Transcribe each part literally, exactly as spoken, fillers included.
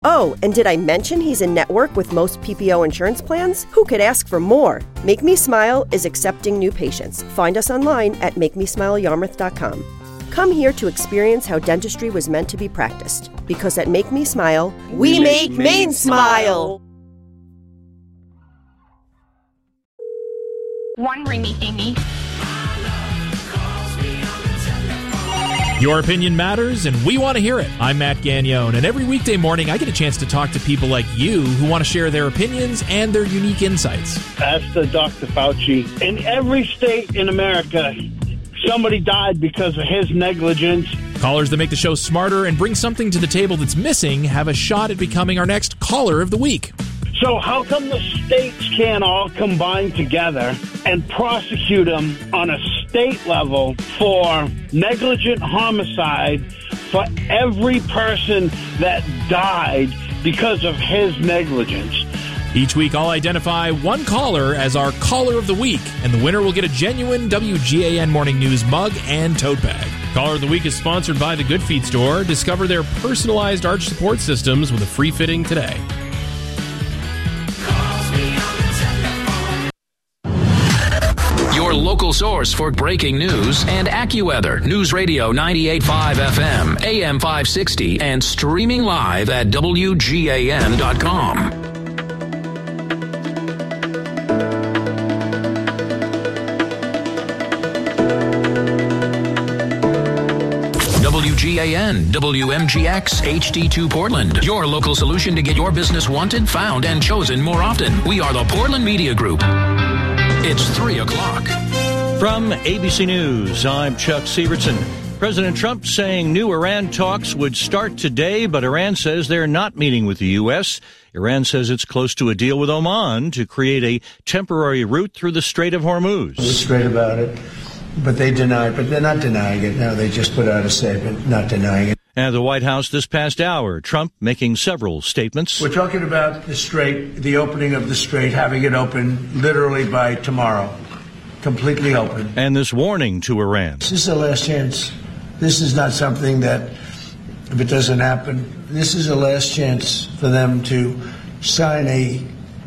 Oh, and did I mention he's in network with most P P O insurance plans? Who could ask for more? Make Me Smile is accepting new patients. Find us online at make me smile yarmouth dot com. Come here to experience how dentistry was meant to be practiced. Because at Make Me Smile, we, we make Maine smile. One ring me, Amy. Your opinion matters, and we want to hear it. I'm Matt Gagnone, and every weekday morning I get a chance to talk to people like you who want to share their opinions and their unique insights. Ask the Doctor Fauci. In every state in America, somebody died because of his negligence. Callers that make the show smarter and bring something to the table that's missing have a shot at becoming our next Caller of the Week. So how come the states can't all combine together and prosecute him on a state level for negligent homicide for every person that died because of his negligence? Each week, I'll identify one caller as our Caller of the Week, and the winner will get a genuine W G A N Morning News mug and tote bag. Caller of the Week is sponsored by the Good Feet Store. Discover their personalized arch support systems with a free fitting today. Your local source for breaking news and AccuWeather. News Radio ninety-eight point five F M, A M five sixty, and streaming live at W G A N dot com. W G A N, W M G X, H D two Portland. Your local solution to get your business wanted, found, and chosen more often. We are the Portland Media Group. It's three o'clock. From A B C News, I'm Chuck Severson. President Trump saying new Iran talks would start today, but Iran says they're not meeting with the U S. Iran says it's close to a deal with Oman to create a temporary route through the Strait of Hormuz. We're straight about it, but they deny it. But they're not denying it. No, they just put out a statement not denying it. At the White House this past hour, Trump making several statements. We're talking about the Strait, the opening of the Strait, having it open literally by tomorrow, completely open. And this warning to Iran. This is the last chance. This is not something that, if it doesn't happen, this is the last chance for them to sign a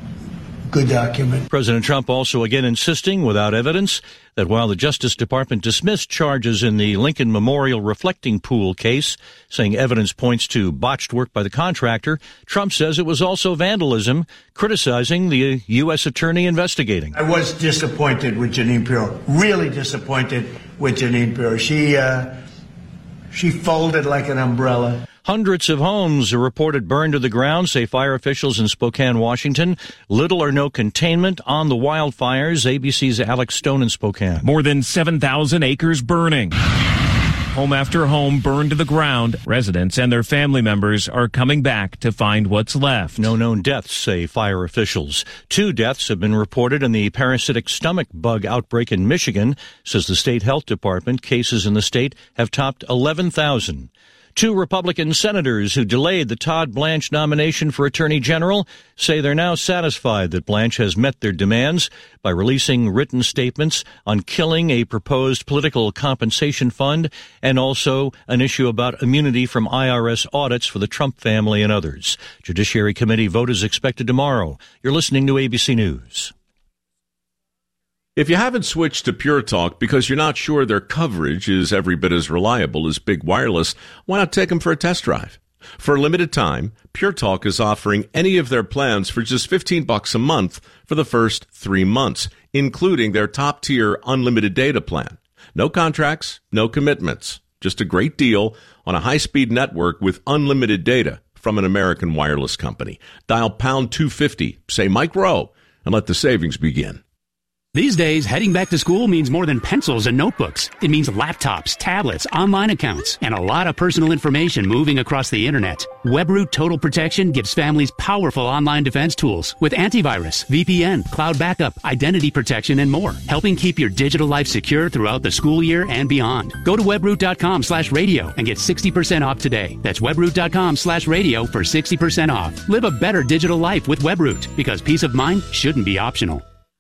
good document. President Trump also again insisting, without evidence, that while the Justice Department dismissed charges in the Lincoln Memorial Reflecting Pool case, saying evidence points to botched work by the contractor, Trump says it was also vandalism, criticizing the U S attorney investigating. I was disappointed with Jeanine Pirro, really disappointed with Jeanine Pirro. She, uh, she folded like an umbrella. Hundreds of homes are reported burned to the ground, say fire officials in Spokane, Washington. Little or no containment on the wildfires. A B C's Alex Stone in Spokane. More than seven thousand acres burning. Home after home burned to the ground. Residents and their family members are coming back to find what's left. No known deaths, say fire officials. Two deaths have been reported in the parasitic stomach bug outbreak in Michigan, says the state health department. Cases in the state have topped eleven thousand. Two Republican senators who delayed the Todd Blanche nomination for Attorney General say they're now satisfied that Blanche has met their demands by releasing written statements on killing a proposed political compensation fund and also an issue about immunity from I R S audits for the Trump family and others. Judiciary Committee vote is expected tomorrow. You're listening to A B C News. If you haven't switched to Pure Talk because you're not sure their coverage is every bit as reliable as Big Wireless, why not take them for a test drive? For a limited time, Pure Talk is offering any of their plans for just fifteen bucks a month for the first three months, including their top-tier unlimited data plan. No contracts, no commitments, just a great deal on a high-speed network with unlimited data from an American wireless company. Dial pound two fifty, say Mike Rowe, and let the savings begin. These days, heading back to school means more than pencils and notebooks. It means laptops, tablets, online accounts, and a lot of personal information moving across the internet. WebRoot Total Protection gives families powerful online defense tools with antivirus, V P N, cloud backup, identity protection, and more, helping keep your digital life secure throughout the school year and beyond. Go to webroot.com slash radio and get sixty percent off today. That's webroot.com slash radio for sixty percent off. Live a better digital life with WebRoot, because peace of mind shouldn't be optional.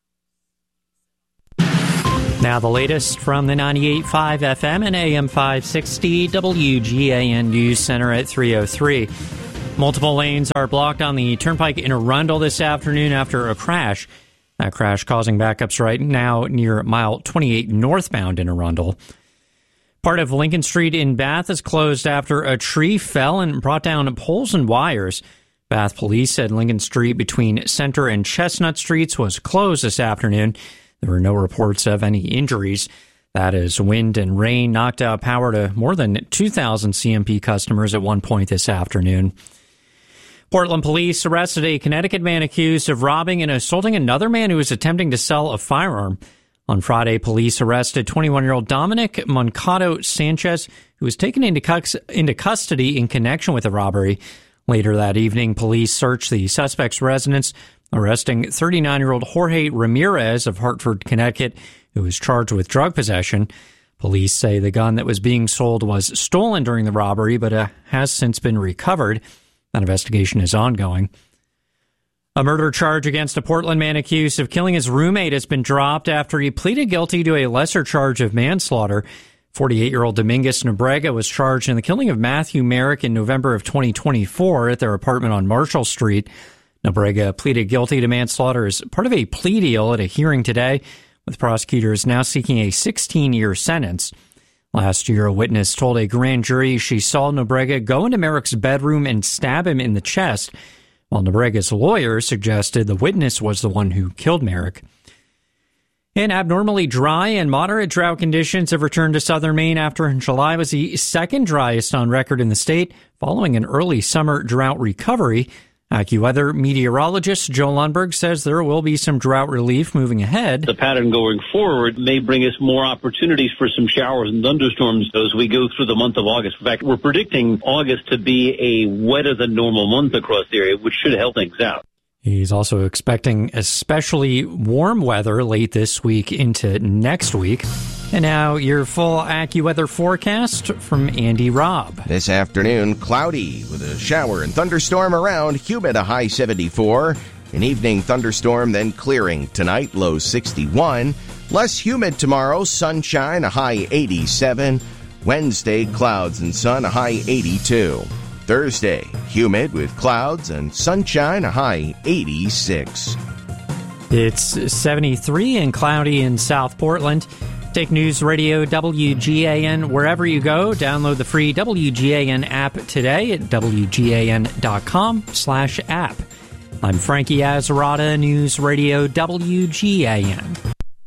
Now the latest from the ninety-eight point five F M and A M five sixty W G A N News Center at three oh three. Multiple lanes are blocked on the Turnpike in Arundel this afternoon after a crash. That crash causing backups right now near mile twenty-eight northbound in Arundel. Part of Lincoln Street in Bath is closed after a tree fell and brought down poles and wires. Bath police said Lincoln Street between Center and Chestnut Streets was closed this afternoon. There were no reports of any injuries. That is, wind and rain knocked out power to more than two thousand C M P customers at one point this afternoon. Portland police arrested a Connecticut man accused of robbing and assaulting another man who was attempting to sell a firearm. On Friday, police arrested twenty-one-year-old Dominic Moncado Sanchez, who was taken into, cu- into custody in connection with the robbery. Later that evening, police searched the suspect's residence, arresting thirty-nine-year-old Jorge Ramirez of Hartford, Connecticut, who was charged with drug possession. Police say the gun that was being sold was stolen during the robbery, but uh, has since been recovered. That investigation is ongoing. A murder charge against a Portland man accused of killing his roommate has been dropped after he pleaded guilty to a lesser charge of manslaughter. forty-eight-year-old Dominguez Nobrega was charged in the killing of Matthew Merrick in November of twenty twenty-four at their apartment on Marshall Street. Nobrega pleaded guilty to manslaughter as part of a plea deal at a hearing today, with prosecutors now seeking a sixteen-year sentence. Last year, a witness told a grand jury she saw Nobrega go into Merrick's bedroom and stab him in the chest, while Nobrega's lawyer suggested the witness was the one who killed Merrick. And abnormally dry and moderate drought conditions have returned to southern Maine after July was the second driest on record in the state, following an early summer drought recovery. AccuWeather meteorologist Joe Lundberg says there will be some drought relief moving ahead. The pattern going forward may bring us more opportunities for some showers and thunderstorms as we go through the month of August. In fact, we're predicting August to be a wetter than normal month across the area, which should help things out. He's also expecting especially warm weather late this week into next week. And now your full AccuWeather forecast from Andy Robb. This afternoon, cloudy with a shower and thunderstorm around, humid, a high seventy-four. An evening thunderstorm, then clearing tonight, low sixty-one. Less humid tomorrow, sunshine, a high eighty-seven. Wednesday, clouds and sun, a high eighty-two. Thursday, humid with clouds and sunshine, a high eighty-six. It's seventy-three and cloudy in South Portland. Take News Radio W G A N wherever you go. Download the free W G A N app today at W G A N dot com slash app. I'm Frankie Azarata, News Radio W G A N.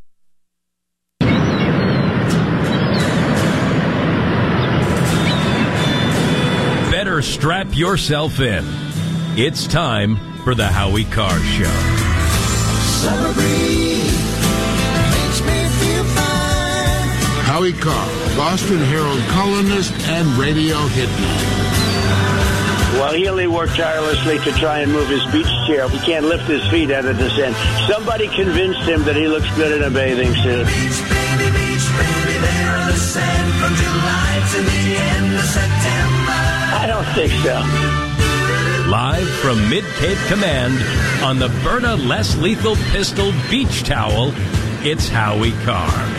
Better strap yourself in. It's time for the Howie Carr Show. Summer breeze makes me feel fine. Howie Carr, Boston Herald columnist and radio hitman. Well, Healy worked tirelessly to try and move his beach chair. He can't lift his feet out of the sand. Somebody convinced him that he looks good in a bathing suit. Beach, baby, beach, baby, there on the sand from July to the end of September. I don't think so. Live from Mid-Cape Command on the Berta Less Lethal Pistol Beach Towel, it's Howie Carr.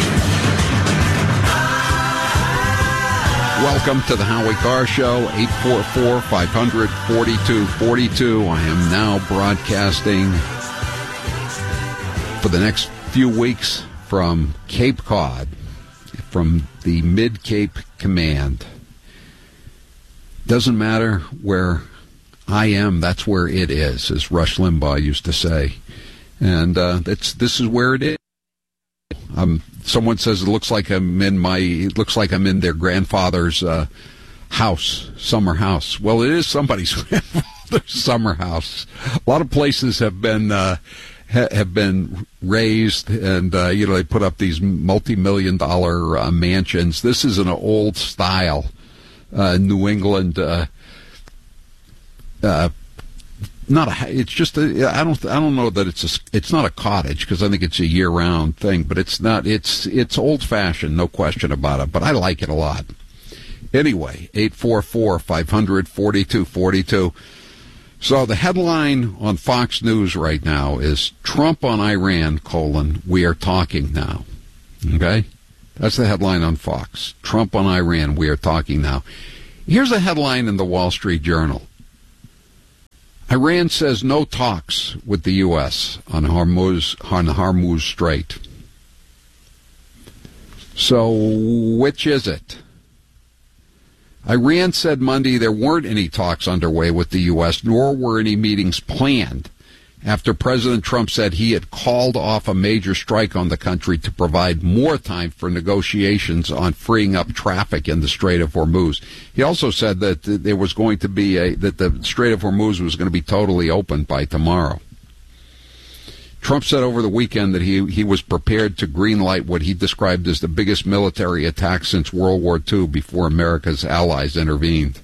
Welcome to the Howie Carr Show, eight four four, five hundred, forty-two forty-two. I am now broadcasting for the next few weeks from Cape Cod, from the Mid-Cape Command. Doesn't matter where I am, that's where it is, as Rush Limbaugh used to say. And uh, it's, this is where it is. Um, someone says it looks like I'm in my, it looks like I'm in their grandfather's uh, house, summer house. Well, it is somebody's grandfather's summer house. A lot of places have been uh, ha- have been raised, and uh, you know, they put up these multi-million dollar uh, mansions. This is an old style uh, New England. Uh, uh, Not a. It's just a. I don't. I don't know that it's a. It's not a cottage because I think it's a year-round thing. But it's not. It's it's old-fashioned, no question about it. But I like it a lot. Anyway, eight four four, five hundred, forty-two forty-two. So the headline on Fox News right now is Trump on Iran: colon We are talking now. Okay, that's the headline on Fox. Trump on Iran: We are talking now. Here's a headline in the Wall Street Journal. Iran says no talks with the U S on Hormuz, on Hormuz Strait. So, which is it? Iran said Monday there weren't any talks underway with the U S, nor were any meetings planned, after President Trump said he had called off a major strike on the country to provide more time for negotiations on freeing up traffic in the Strait of Hormuz. He also said that there was going to be a, that the Strait of Hormuz was going to be totally open by tomorrow. Trump said over the weekend that he, he was prepared to greenlight what he described as the biggest military attack since World War Two before America's allies intervened.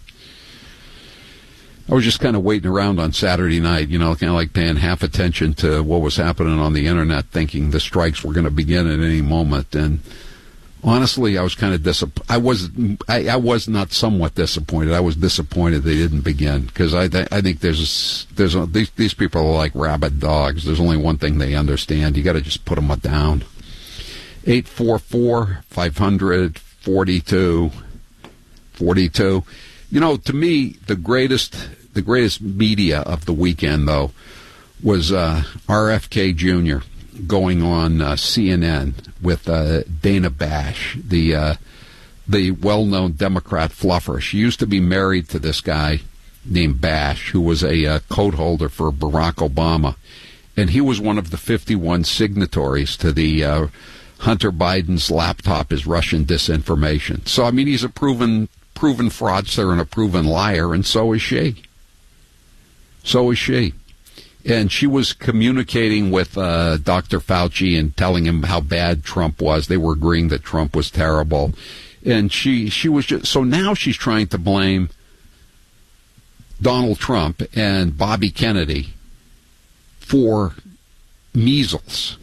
I was just kind of waiting around on Saturday night, you know, kind of like paying half attention to what was happening on the internet, thinking the strikes were going to begin at any moment. And honestly, I was kind of disappointed. I was, I, I was not somewhat disappointed. I was disappointed they didn't begin, because I, th- I think there's, a, there's a, these, these people are like rabid dogs. There's only one thing they understand. You got to just put them down. eight four four, five hundred, forty-two, forty-two. You know, to me, the greatest the greatest media of the weekend, though, was uh, R F K Junior going on uh, C N N with uh, Dana Bash, the uh, the well-known Democrat fluffer. She used to be married to this guy named Bash, who was a uh, coat holder for Barack Obama, and he was one of the fifty-one signatories to the uh, Hunter Biden's laptop is Russian disinformation. So, I mean, he's a proven proven fraudster and a proven liar, and so is she. So is she. And she was communicating with uh, Doctor Fauci and telling him how bad Trump was. They were agreeing that Trump was terrible. And she, she was just, so now she's trying to blame Donald Trump and Bobby Kennedy for measles.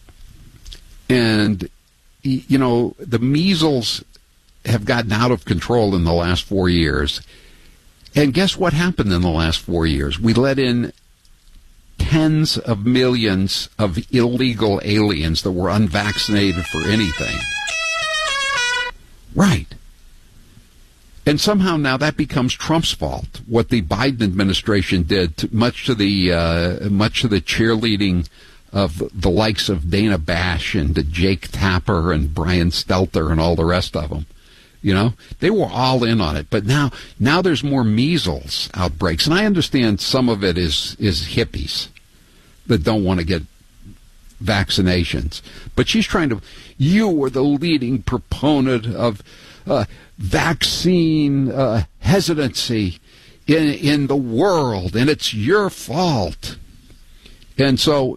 And, you know, the measles have gotten out of control in the last four years. And guess what happened in the last four years? We let in tens of millions of illegal aliens that were unvaccinated for anything. Right. And somehow now that becomes Trump's fault. What the Biden administration did, to, much to the uh, much to the cheerleading of the likes of Dana Bash and Jake Tapper and Brian Stelter and all the rest of them. You know, they were all in on it. But now, now there's more measles outbreaks. And I understand some of it is, is hippies that don't want to get vaccinations. But she's trying to, you were the leading proponent of uh, vaccine uh, hesitancy in, in the world, and it's your fault. And so,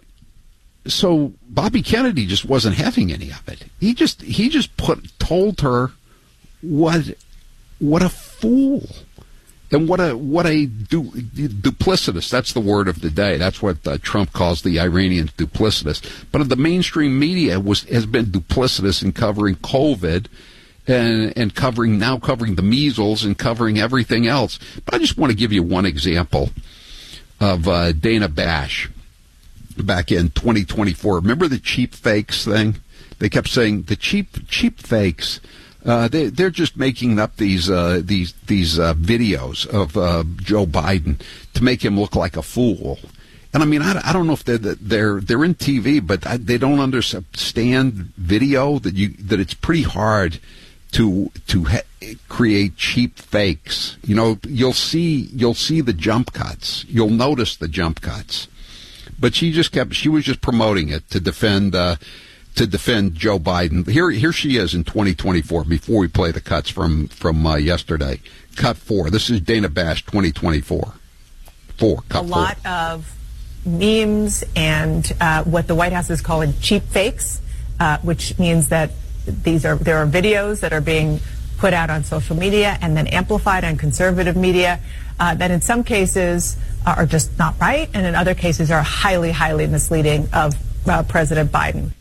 so Bobby Kennedy just wasn't having any of it. He just, he just put, told her, What, what a fool, and what a what a du, duplicitous. That's the word of the day. That's what uh, Trump calls the Iranians, duplicitous. But the mainstream media was has been duplicitous in covering COVID, and and covering now covering the measles and covering everything else. But I just want to give you one example of uh, Dana Bash back in twenty twenty-four. Remember the cheap fakes thing? They kept saying the cheap cheap fakes. Uh, they, they're just making up these uh, these these uh, videos of uh, Joe Biden to make him look like a fool. And I mean, I, I don't know if they're they're they're in T V, but I, they don't understand video. That you that it's pretty hard to to ha- create cheap fakes. You know, you'll see you'll see the jump cuts. You'll notice the jump cuts. But she just kept she was just promoting it to defend. Uh, to defend Joe Biden. Here here she is in twenty twenty-four, before we play the cuts from, from uh, yesterday. Cut four. This is Dana Bash, twenty twenty-four. Four, cut A lot four. of memes and uh, what the White House is calling cheap fakes, uh, which means that these are there are videos that are being put out on social media and then amplified on conservative media uh, that in some cases are just not right, and in other cases are highly, highly misleading of uh, President Biden.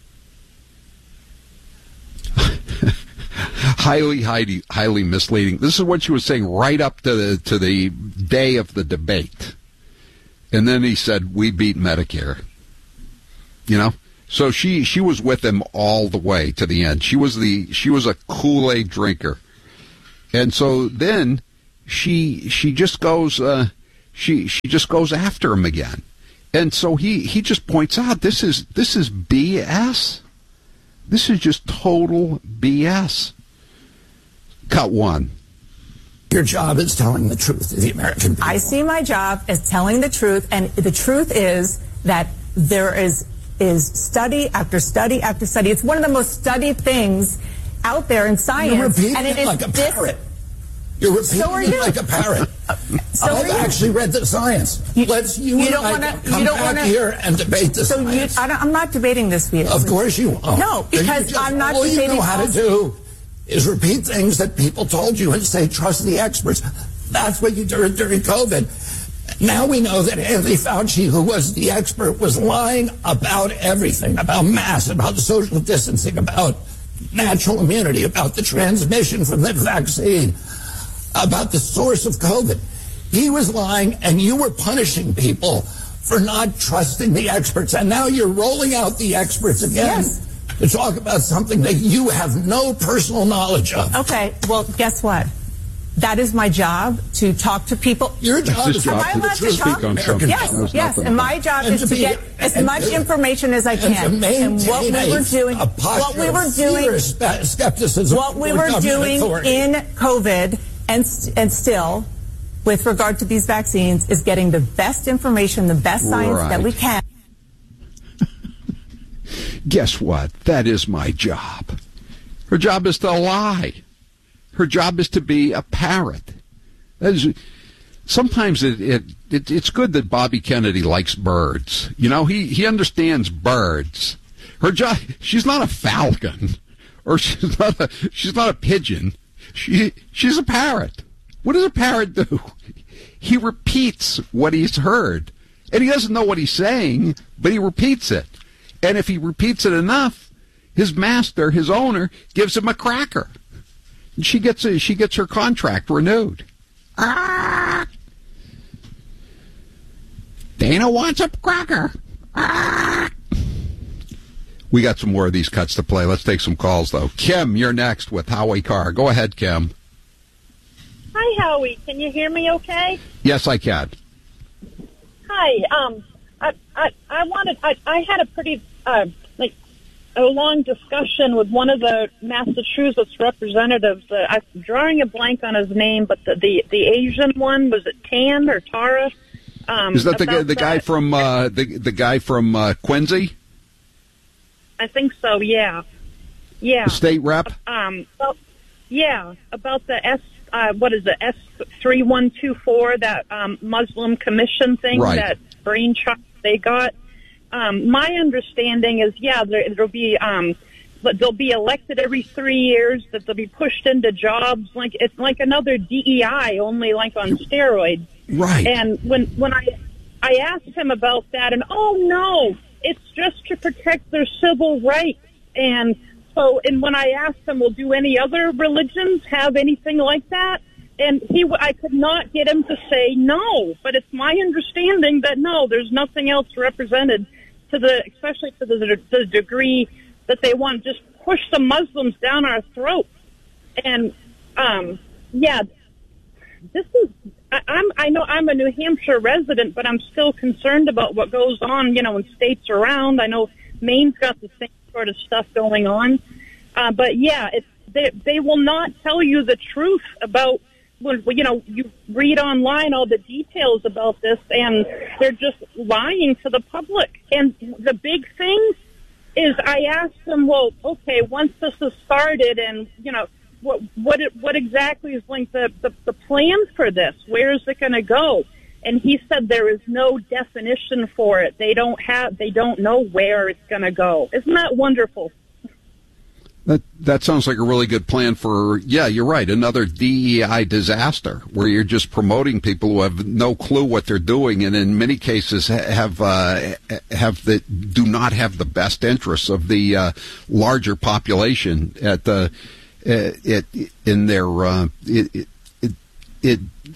highly, highly, highly misleading. This is what she was saying right up to the to the day of the debate, and then he said, "We beat Medicare." You know, so she she was with him all the way to the end. She was the she was a Kool-Aid drinker, and so then she she just goes uh, she she just goes after him again. And so he, he just points out this is this is B S. This is just total B S. Cut one. Your job is telling the truth to the American people. I see my job as telling the truth, and the truth is that there is is study after study after study. It's one of the most studied things out there in science. You're repeating and it, it is like a dis- parrot. You're repeating so are it you. like a parrot. so I've actually read the science. You, Let's you, you and don't I wanna, come you don't back wanna, here and debate the so science. You, I don't, I'm not debating this with you. Of course you won't. No, because just, I'm not all debating. All you know how to do is repeat things that people told you and say, trust the experts. That's what you did during COVID. Now we know that Anthony Fauci, who was the expert, was lying about everything, about masks, about social distancing, about natural immunity, about the transmission from the vaccine, about the source of COVID. He was lying, and you were punishing people for not trusting the experts. And now you're rolling out the experts again yes. to talk about something that you have no personal knowledge of. Okay, well, guess what? That is my job, to talk to people. Your job is Am I allowed to talk? Yes, yes. And my job is to get as much information as I can. And what we were doing, what we were doing, skepticism. What we were doing in COVID and and still, with regard to these vaccines, is getting the best information, the best science right. that we can. Guess what? That is my job. Her job is to lie. Her job is to be a parrot. That is, sometimes it, it, it it's good that Bobby Kennedy likes birds. You know, he, he understands birds. Her job, she's not a falcon, or she's not a she's not a pigeon. She she's a parrot. What does a parrot do? He repeats what he's heard, and he doesn't know what he's saying, but he repeats it. And if he repeats it enough, his master, his owner, gives him a cracker. And she gets a, she gets her contract renewed. Ah! Dana wants a cracker. Ah! We got some more of these cuts to play. Let's take some calls, though. Kim, you're next with Howie Carr. Go ahead, Kim. Hi, Howie. Can you hear me okay? Yes, I can. Hi. Um, I I, I wanted I, I had a pretty uh, like a long discussion with one of the Massachusetts representatives. Uh, I'm drawing a blank on his name, but the the, the Asian one, was it Tan or Tara? Um, Is that the guy, the that. guy from uh, the the guy from uh, Quincy? I think so. Yeah, yeah. The state rep. Um, well, yeah, about the S. Uh, what is it? S three one two four. That um, Muslim commission thing. Right. That brainchild they got. Um, my understanding is, yeah, there, there'll be, um, but they'll be elected every three years. That they'll be pushed into jobs like it's like another D E I, only like on steroids. Right. And when when I I asked him about that, and oh no, it's just to protect their civil rights. And so, and when I asked him, well, do any other religions have anything like that? And he, I could not get him to say no. But it's my understanding that no, there's nothing else represented. To the, especially to the, the degree that they want to just push the Muslims down our throats. And, um, yeah, this is, I, I'm, I know I'm a New Hampshire resident, but I'm still concerned about what goes on, you know, in states around. I know Maine's got the same sort of stuff going on. Uh, but yeah, it's, they, they will not tell you the truth about, well, you know, you read online all the details about this, and they're just lying to the public. And the big thing is, I asked them, well, okay, once this is started, and you know, what what it, what exactly is like the, the the plan for this? Where is it going to go? And he said there is no definition for it. They don't have, they don't know where it's going to go. Isn't that wonderful? That that sounds like a really good plan for, yeah, you're right, another D E I disaster where you're just promoting people who have no clue what they're doing, and in many cases have uh, have the do not have the best interests of the uh, larger population at the it in their uh, it, it, it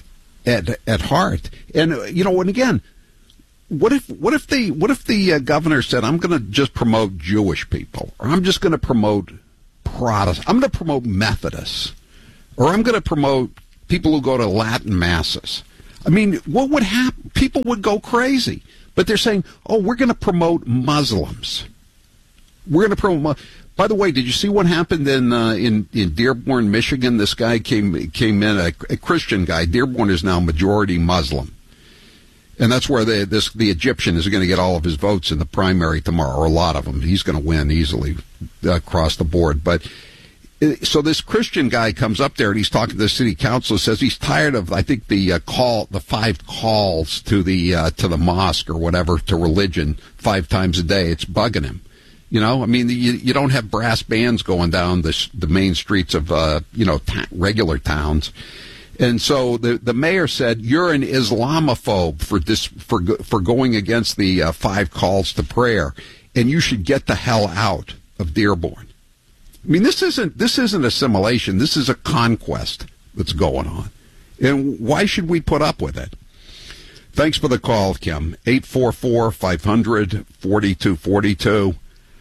at at heart. And you know, and again, What if what if the what if the uh, governor said, I'm going to just promote Jewish people, or I'm just going to promote Protestant, I'm going to promote Methodists, or I'm going to promote people who go to Latin masses. I mean, what would happen? People would go crazy. But they're saying, oh, we're going to promote Muslims. We're going to promote. By the way, did you see what happened in uh, in in Dearborn, Michigan? This guy came came in, a, a Christian guy. Dearborn is now majority Muslim, and that's where the this the Egyptian is going to get all of his votes in the primary tomorrow, or a lot of them. He's going to win easily uh, across the board. But so this Christian guy comes up there and he's talking to the city council. Says he's tired of, I think, the uh, call, the five calls to the uh, to the mosque or whatever, to religion five times a day. It's bugging him. You know, I mean, you, you don't have brass bands going down the the main streets of uh, you know ta- regular towns. And so the the mayor said, "You're an Islamophobe for this for for going against the uh, five calls to prayer, and you should get the hell out of Dearborn." I mean, this isn't this isn't assimilation. This is a conquest that's going on, and why should we put up with it? Thanks for the call, Kim. eight four four, five hundred, forty-two forty-two.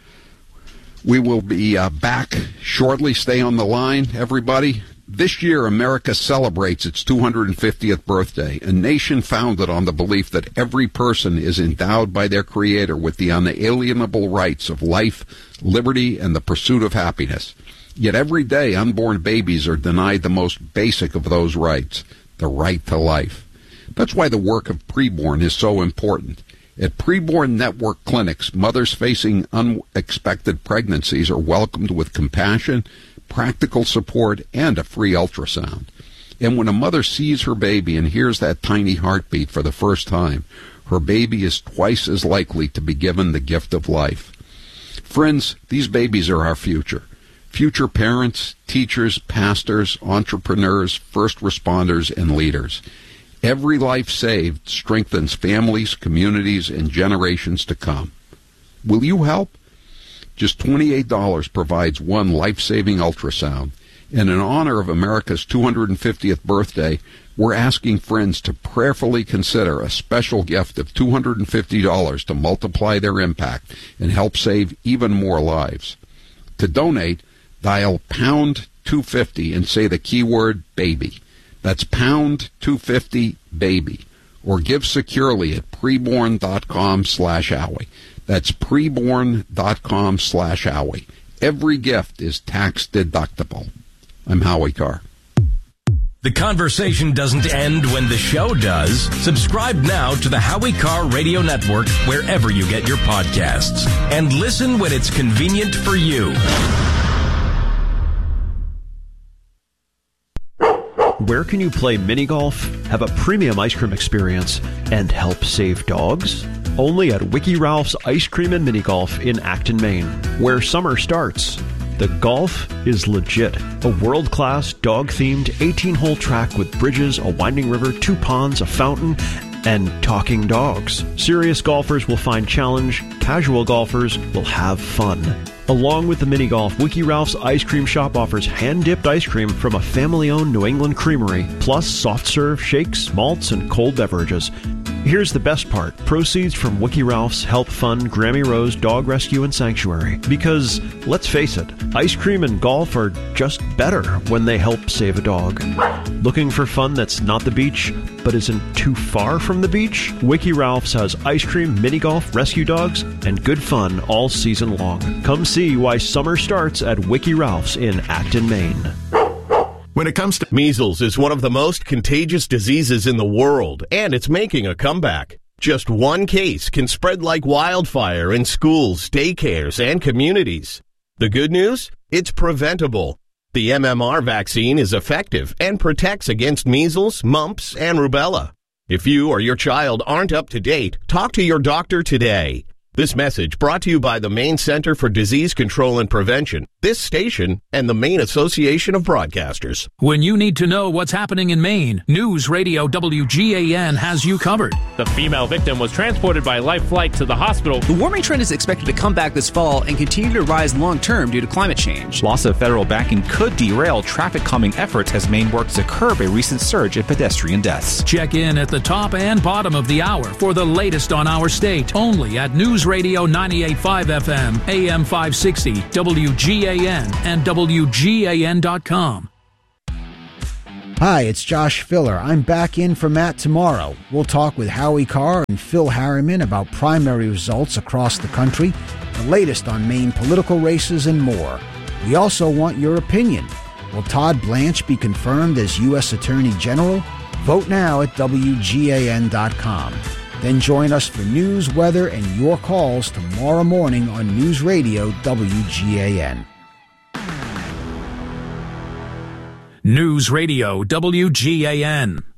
We will be uh, back shortly. Stay on the line, everybody. This year, America celebrates its two hundred fiftieth birthday, a nation founded on the belief that every person is endowed by their Creator with the unalienable rights of life, liberty, and the pursuit of happiness. Yet every day, unborn babies are denied the most basic of those rights, the right to life. That's why the work of Preborn is so important. At Preborn Network clinics, mothers facing unexpected pregnancies are welcomed with compassion, practical support, and a free ultrasound. And when a mother sees her baby and hears that tiny heartbeat for the first time, her baby is twice as likely to be given the gift of life. Friends, these babies are our future. Future parents, teachers, pastors, entrepreneurs, first responders, and leaders. Every life saved strengthens families, communities, and generations to come. Will you help? Just twenty-eight dollars provides one life-saving ultrasound. And in honor of America's two hundred fiftieth birthday, we're asking friends to prayerfully consider a special gift of two hundred fifty dollars to multiply their impact and help save even more lives. To donate, dial pound two fifty and say the keyword baby. That's pound two fifty baby, or give securely at preborn.com slash Howie. That's preborn.com slash Howie. Every gift is tax deductible. I'm Howie Carr. The conversation doesn't end when the show does. Subscribe now to the Howie Carr Radio Network wherever you get your podcasts, and listen when it's convenient for you. Where can you play mini golf, have a premium ice cream experience, and help save dogs? Only at Wiki Ralph's Ice Cream and Mini Golf in Acton, Maine, where summer starts. The golf is legit. A world-class, dog-themed eighteen-hole track with bridges, a winding river, two ponds, a fountain, and talking dogs. Serious golfers will find challenge. Casual golfers will have fun. Along with the mini golf, Wiki Ralph's Ice Cream Shop offers hand-dipped ice cream from a family-owned New England creamery, plus soft-serve shakes, malts, and cold beverages. Here's the best part. Proceeds from Wiki Ralph's help fund Grammy Rose Dog Rescue and Sanctuary. Because, let's face it, ice cream and golf are just better when they help save a dog. Looking for fun that's not the beach, but isn't too far from the beach? Wiki Ralph's has ice cream, mini golf, rescue dogs, and good fun all season long. Come see why summer starts at Wiki Ralph's in Acton, Maine. When it comes to measles, is one of the most contagious diseases in the world, and it's making a comeback. Just one case can spread like wildfire in schools, daycares, and communities. The good news? It's preventable. The M M R vaccine is effective and protects against measles, mumps, and rubella. If you or your child aren't up to date, talk to your doctor today. This message brought to you by the Maine Center for Disease Control and Prevention, this station, and the Maine Association of Broadcasters. When you need to know what's happening in Maine, News Radio W G A N has you covered. The female victim was transported by life flight to the hospital. The warming trend is expected to come back this fall and continue to rise long-term due to climate change. Loss of federal backing could derail traffic calming efforts as Maine works to curb a recent surge in pedestrian deaths. Check in at the top and bottom of the hour for the latest on our state, only at News Radio ninety-eight point five F M, A M five sixty, W G A N, and W G A N dot com. Hi, it's Josh Filler. I'm back in for Matt tomorrow. We'll talk with Howie Carr and Phil Harriman about primary results across the country, the latest on Maine political races, and more. We also want your opinion. Will Todd Blanche be confirmed as U S Attorney General? Vote now at W G A N dot com. Then join us for news, weather, and your calls tomorrow morning on News Radio W G A N. News Radio W G A N.